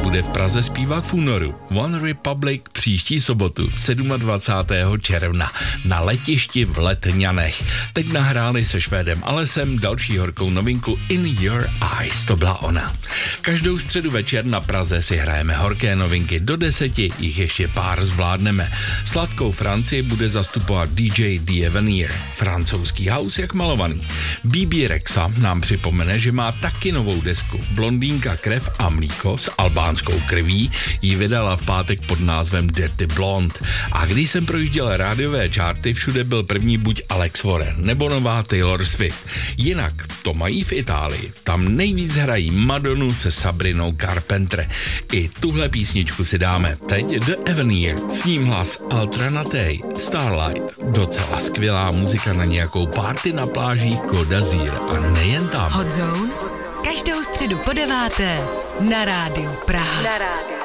bude v Praze zpívat v únoru. One Republic příští sobotu 27. června na letišti v Letňanech. Teď nahráli se Švédem Alesem další horkou novinku In Your Eyes, to byla ona. Každou středu večer na Praze si hrajeme horké novinky, do 10 jich ještě pár zvládneme. Sladkou Francii bude zastupovat DJ D'Avenir, francouzský house jak malovaný. BB Rexa nám připomene, že má taky novou desku. Blondýnka Krev a mlíko s albánskou krví ji vydala v pátek pod názvem Dirty Blonde. A když jsem projížděl rádiové čárty, všude byl první buď Alex Warren nebo nová Taylor Swift. Jinak to mají v Itálii. Tam nejvíc hrají Madonu se Sabrinou Carpenter. I tuhle písničku si dáme. Teď The Avenir, s ním hlas Altranatej, Starlight. Docela skvělá muzika na nějakou party na plážích Côte d'Azur a nejen tam. Hot Zone každou středu po 9. na rádiu Praha.